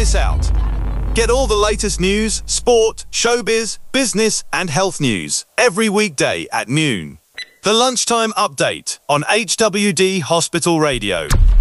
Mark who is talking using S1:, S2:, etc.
S1: miss out. Get all the latest news, sport, showbiz, business and health news every weekday at noon. The Lunchtime Update on HWD Hospital Radio.